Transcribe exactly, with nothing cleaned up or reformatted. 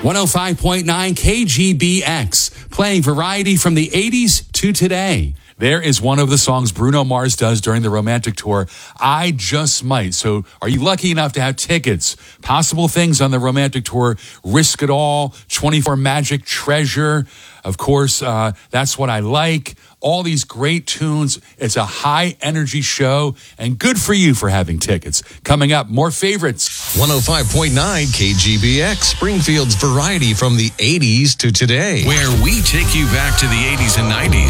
one oh five point nine K G B X, playing variety from the eighties to today. There is one of the songs Bruno Mars does during the Romantic Tour, I Just Might. So are you lucky enough to have tickets? Possible things on the Romantic Tour, Risk It All, twenty-four Magic, Treasure. Of course, uh, That's What I Like. All these great tunes. It's a high-energy show, and good for you for having tickets. Coming up, more favorites. one oh five point nine K G B X, Springfield's variety from the eighties to today. Where we take you back to the eighties and nineties.